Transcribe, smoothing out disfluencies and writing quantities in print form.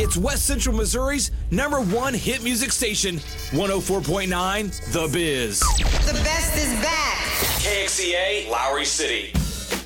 It's West Central Missouri's #1 hit music station, 104.9 The Biz. The best is back. KXEA, Lowry City.